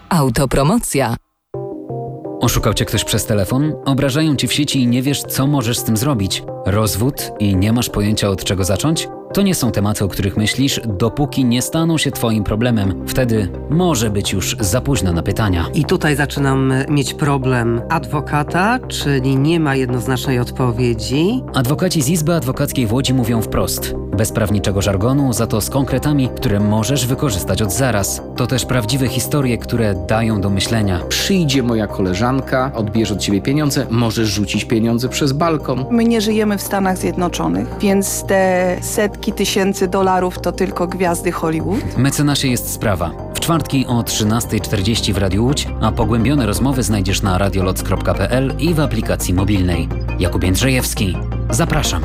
Autopromocja. Oszukał cię ktoś przez telefon? Obrażają ci w sieci i nie wiesz, co możesz z tym zrobić? Rozwód i nie masz pojęcia, od czego zacząć? To nie są tematy, o których myślisz, dopóki nie staną się twoim problemem. Wtedy może być już za późno na pytania. I tutaj zaczynam mieć problem adwokata, czyli nie ma jednoznacznej odpowiedzi. Adwokaci z Izby Adwokackiej w Łodzi mówią wprost. Bez prawniczego żargonu, za to z konkretami, które możesz wykorzystać od zaraz. To też prawdziwe historie, które dają do myślenia. Przyjdzie moja koleżanka, odbierze od ciebie pieniądze, możesz rzucić pieniądze przez balkon. My nie żyjemy w Stanach Zjednoczonych, więc te setki tysięcy dolarów to tylko gwiazdy Hollywood. W Mecenasie jest sprawa. W czwartki o 13:40 w Radiu Łódź, a pogłębione rozmowy znajdziesz na radioloc.pl i w aplikacji mobilnej. Jakub Jędrzejewski. Zapraszam.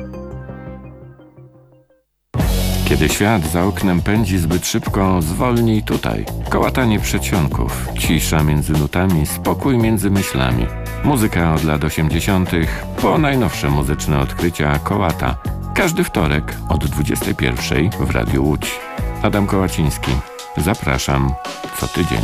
Kiedy świat za oknem pędzi zbyt szybko, zwolnij tutaj. Kołatanie przedsionków, cisza między nutami, spokój między myślami. Muzyka od lat 80. po najnowsze muzyczne odkrycia Kołata. Każdy wtorek od 21:00 w Radiu Łódź. Adam Kołaciński. Zapraszam co tydzień.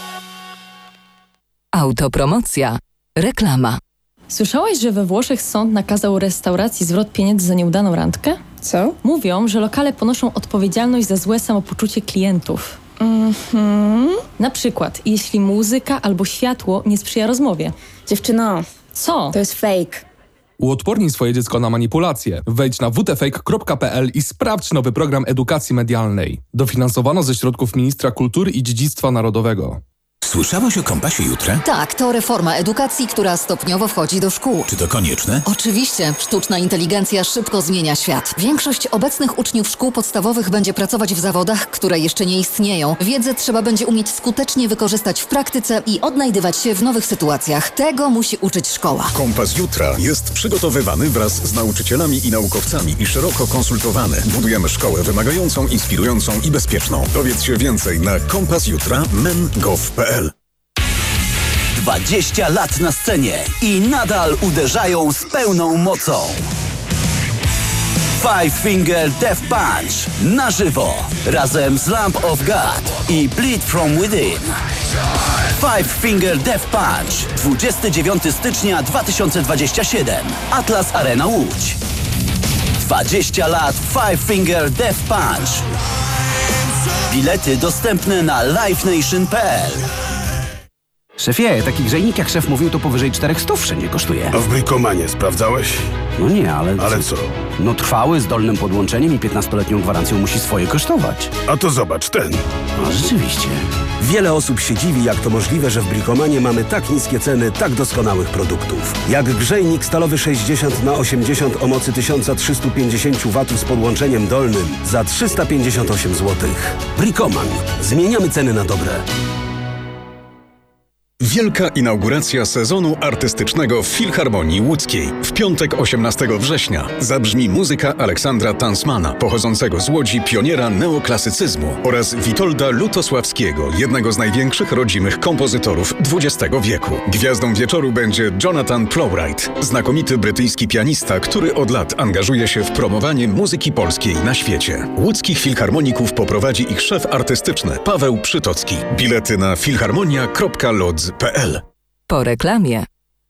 Autopromocja. Reklama. Słyszałaś, że we Włoszech sąd nakazał restauracji zwrot pieniędzy za nieudaną randkę? Co? Mówią, że lokale ponoszą odpowiedzialność za złe samopoczucie klientów. Na przykład, jeśli muzyka albo światło nie sprzyja rozmowie. Dziewczyno, Co? to jest fake. Uodpornij swoje dziecko na manipulacje. Wejdź na wtfake.pl i sprawdź nowy program edukacji medialnej. Dofinansowano ze środków Ministra Kultury i Dziedzictwa Narodowego. Słyszałaś o Kompasie Jutra? Tak, to reforma edukacji, która stopniowo wchodzi do szkół. Czy to konieczne? Oczywiście, sztuczna inteligencja szybko zmienia świat. Większość obecnych uczniów szkół podstawowych będzie pracować w zawodach, które jeszcze nie istnieją. Wiedzę trzeba będzie umieć skutecznie wykorzystać w praktyce i odnajdywać się w nowych sytuacjach. Tego musi uczyć szkoła. Kompas Jutra jest przygotowywany wraz z nauczycielami i naukowcami i szeroko konsultowany. Budujemy szkołę wymagającą, inspirującą i bezpieczną. Dowiedz się więcej na kompasjutra.men.gov.pl. 20 lat na scenie i nadal uderzają z pełną mocą. Five Finger Death Punch na żywo razem z Lamb of God i Bleed From Within. Five Finger Death Punch 29 stycznia 2027 Atlas Arena Łódź. 20 lat Five Finger Death Punch. Bilety dostępne na livenation.pl. Szefie, taki grzejnik jak szef mówił, to powyżej 400 wszędzie kosztuje. A w Brikomanie sprawdzałeś? No nie, ale... Ale co? No trwały, z dolnym podłączeniem i 15-letnią gwarancją musi swoje kosztować. A to zobacz, ten. No rzeczywiście. Wiele osób się dziwi, jak to możliwe, że w Brikomanie mamy tak niskie ceny tak doskonałych produktów. Jak grzejnik stalowy 60x80 o mocy 1350 W z podłączeniem dolnym za 358 zł. Brikoman. Zmieniamy ceny na dobre. Wielka inauguracja sezonu artystycznego w Filharmonii Łódzkiej. W piątek 18 września zabrzmi muzyka Aleksandra Tansmana, pochodzącego z Łodzi pioniera neoklasycyzmu, oraz Witolda Lutosławskiego, jednego z największych rodzimych kompozytorów XX wieku. Gwiazdą wieczoru będzie Jonathan Plowright, znakomity brytyjski pianista, który od lat angażuje się w promowanie muzyki polskiej na świecie. Łódzkich filharmoników poprowadzi ich szef artystyczny Paweł Przytocki. Bilety na filharmonia.lodz.pl. Po reklamie.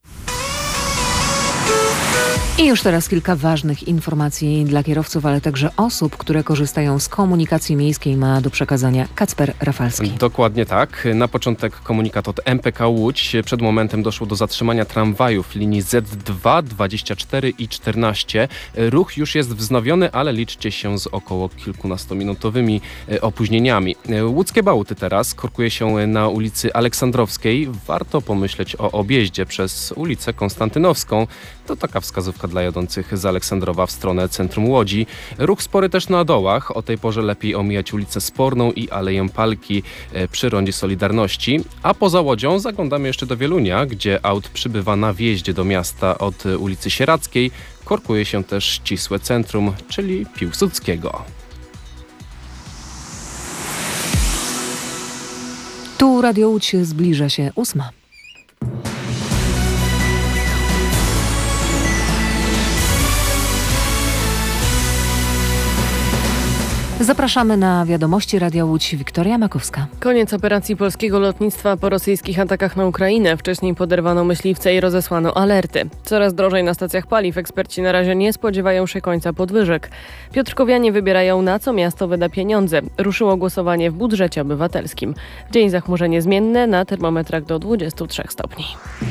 I już teraz kilka ważnych informacji dla kierowców, ale także osób, które korzystają z komunikacji miejskiej, ma do przekazania Kacper Rafalski. Dokładnie tak. Na początek komunikat od MPK Łódź. Przed momentem doszło do zatrzymania tramwajów linii Z2, 24 i 14. Ruch już jest wznowiony, ale liczcie się z około kilkunastominutowymi opóźnieniami. Łódzkie Bałuty teraz korkuje się na ulicy Aleksandrowskiej. Warto pomyśleć o objeździe przez ulicę Konstantynowską. To taka wskazówka dla jadących z Aleksandrowa w stronę centrum Łodzi. Ruch spory też na dołach. O tej porze lepiej omijać ulicę Sporną i Aleję Palki przy rondzie Solidarności. A poza Łodzią zaglądamy jeszcze do Wielunia, gdzie aut przybywa na wjeździe do miasta od ulicy Sieradzkiej. Korkuje się też ścisłe centrum, czyli Piłsudskiego. Tu Radio Łódź, zbliża się 8. Zapraszamy na wiadomości Radia Łódź. Wiktoria Makowska. Koniec operacji polskiego lotnictwa po rosyjskich atakach na Ukrainę. Wcześniej poderwano myśliwce i rozesłano alerty. Coraz drożej na stacjach paliw. Eksperci na razie nie spodziewają się końca podwyżek. Piotrkowianie wybierają, na co miasto wyda pieniądze. Ruszyło głosowanie w budżecie obywatelskim. W dzień zachmurzenie zmienne, na termometrach do 23 stopni.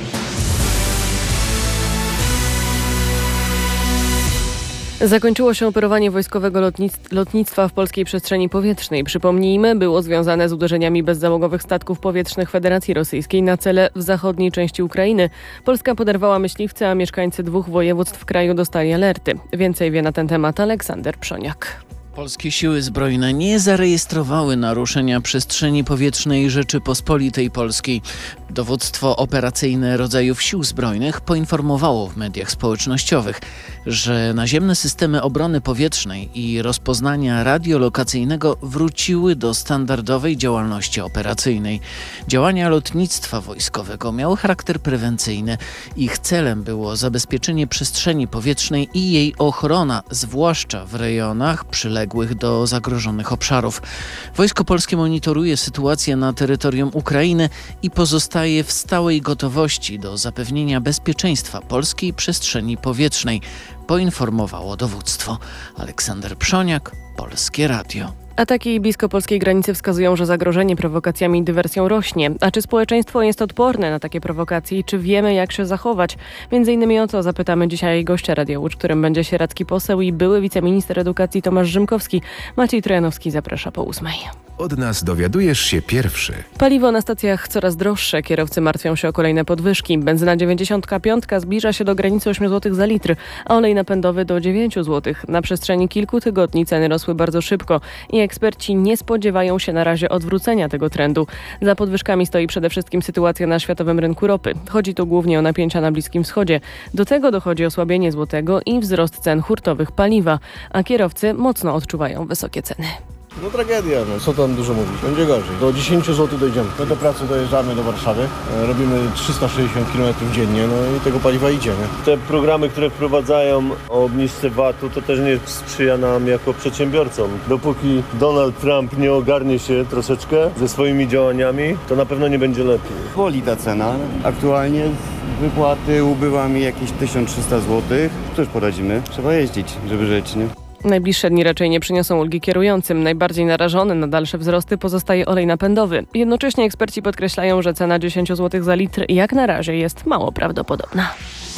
Zakończyło się operowanie wojskowego lotnictwa w polskiej przestrzeni powietrznej. Przypomnijmy, było związane z uderzeniami bezzałogowych statków powietrznych Federacji Rosyjskiej na cele w zachodniej części Ukrainy. Polska poderwała myśliwce, a mieszkańcy 2 województw kraju dostali alerty. Więcej wie na ten temat Aleksander Przoniak. Polskie siły zbrojne nie zarejestrowały naruszenia przestrzeni powietrznej Rzeczypospolitej Polskiej. Dowództwo operacyjne rodzajów sił zbrojnych poinformowało w mediach społecznościowych, że naziemne systemy obrony powietrznej i rozpoznania radiolokacyjnego wróciły do standardowej działalności operacyjnej. Działania lotnictwa wojskowego miały charakter prewencyjny. Ich celem było zabezpieczenie przestrzeni powietrznej i jej ochrona, zwłaszcza w rejonach przyległych do zagrożonych obszarów. Wojsko polskie monitoruje sytuację na terytorium Ukrainy i pozostaje w stałej gotowości do zapewnienia bezpieczeństwa polskiej przestrzeni powietrznej, poinformowało dowództwo. Aleksander Przoniak, Polskie Radio. Ataki blisko polskiej granicy wskazują, że zagrożenie prowokacjami i dywersją rośnie. A czy społeczeństwo jest odporne na takie prowokacje i czy wiemy, jak się zachować? Między innymi o to zapytamy dzisiaj gościa Radia Łódź, którym będzie sieradzki poseł i były wiceminister edukacji Tomasz Rzymkowski. Maciej Trojanowski zaprasza po 8. Od nas dowiadujesz się pierwszy. Paliwo na stacjach coraz droższe. Kierowcy martwią się o kolejne podwyżki. Benzyna 95 zbliża się do granicy 8 zł za litr, a olej napędowy do 9 zł. Na przestrzeni kilku tygodni ceny rosły bardzo szybko i eksperci nie spodziewają się na razie odwrócenia tego trendu. Za podwyżkami stoi przede wszystkim sytuacja na światowym rynku ropy. Chodzi tu głównie o napięcia na Bliskim Wschodzie. Do tego dochodzi osłabienie złotego i wzrost cen hurtowych paliwa, a kierowcy mocno odczuwają wysokie ceny. No tragedia, no co tam dużo mówić, będzie gorzej. Do 10 zł dojdziemy. My do pracy dojeżdżamy do Warszawy, robimy 360 km dziennie, no i tego paliwa idzie, nie? Te programy, które wprowadzają o obniżce VAT-u, to też nie sprzyja nam jako przedsiębiorcom. Dopóki Donald Trump nie ogarnie się troszeczkę ze swoimi działaniami, to na pewno nie będzie lepiej. Boli ta cena. Aktualnie wypłaty ubywa mi jakieś 1300 zł. Cóż poradzimy? Trzeba jeździć, żeby żyć, nie? Najbliższe dni raczej nie przyniosą ulgi kierującym. Najbardziej narażony na dalsze wzrosty pozostaje olej napędowy. Jednocześnie eksperci podkreślają, że cena 10 zł za litr jak na razie jest mało prawdopodobna.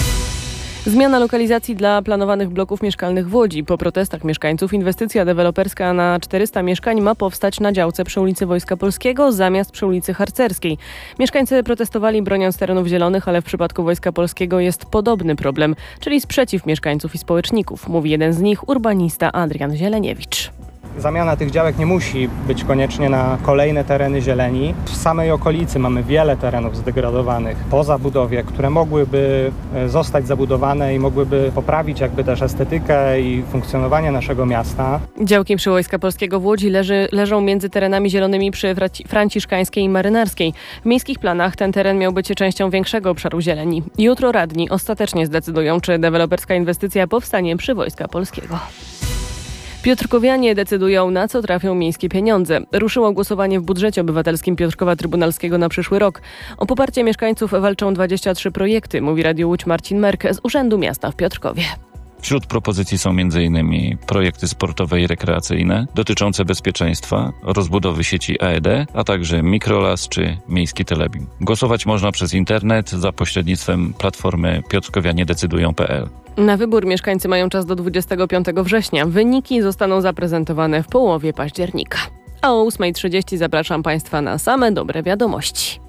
Zmiana lokalizacji dla planowanych bloków mieszkalnych w Łodzi. Po protestach mieszkańców inwestycja deweloperska na 400 mieszkań ma powstać na działce przy ulicy Wojska Polskiego zamiast przy ulicy Harcerskiej. Mieszkańcy protestowali broniąc terenów zielonych, ale w przypadku Wojska Polskiego jest podobny problem, czyli sprzeciw mieszkańców i społeczników, mówi jeden z nich, urbanista Adrian Zieleniewicz. Zamiana tych działek nie musi być koniecznie na kolejne tereny zieleni. W samej okolicy mamy wiele terenów zdegradowanych po zabudowie, które mogłyby zostać zabudowane i mogłyby poprawić jakby też estetykę i funkcjonowanie naszego miasta. Działki przy Wojska Polskiego w Łodzi leżą między terenami zielonymi przy Franciszkańskiej i Marynarskiej. W miejskich planach ten teren miał być częścią większego obszaru zieleni. Jutro radni ostatecznie zdecydują, czy deweloperska inwestycja powstanie przy Wojska Polskiego. Piotrkowianie decydują, na co trafią miejskie pieniądze. Ruszyło głosowanie w budżecie obywatelskim Piotrkowa Trybunalskiego na przyszły rok. O poparcie mieszkańców walczą 23 projekty, mówi Radio Łódź Marcin Merk z Urzędu Miasta w Piotrkowie. Wśród propozycji są m.in. projekty sportowe i rekreacyjne dotyczące bezpieczeństwa, rozbudowy sieci AED, a także mikrolas czy miejski telebim. Głosować można przez internet za pośrednictwem platformy piotrkowianiedecydują.pl. Na wybór mieszkańcy mają czas do 25 września. Wyniki zostaną zaprezentowane w połowie października. A o 8:30 zapraszam Państwa na same dobre wiadomości.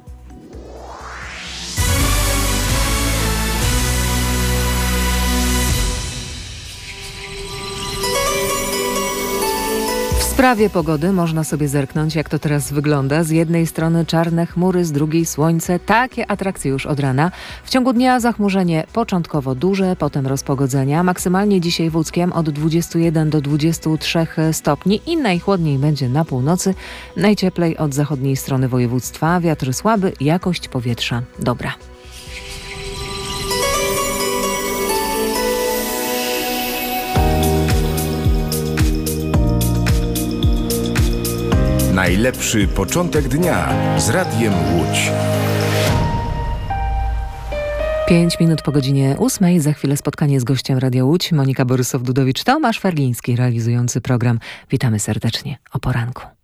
W sprawie pogody można sobie zerknąć, jak to teraz wygląda. Z jednej strony czarne chmury, z drugiej słońce. Takie atrakcje już od rana. W ciągu dnia zachmurzenie początkowo duże, potem rozpogodzenia. Maksymalnie dzisiaj w Łódzkiem od 21 do 23 stopni i najchłodniej będzie na północy. Najcieplej od zachodniej strony województwa. Wiatr słaby, jakość powietrza dobra. Najlepszy początek dnia z Radiem Łódź. 5 minut po godzinie 8. Za chwilę spotkanie z gościem Radia Łódź. Monika Borysow-Dudowicz, Tomasz Ferliński realizujący program. Witamy serdecznie o poranku.